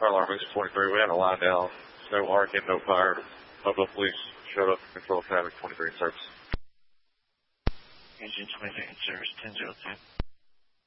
Fire alarm is 23. We had a line down. No arc and no fire. Mobile police showed up to control traffic 23 in service. Engine 23 in service 1002.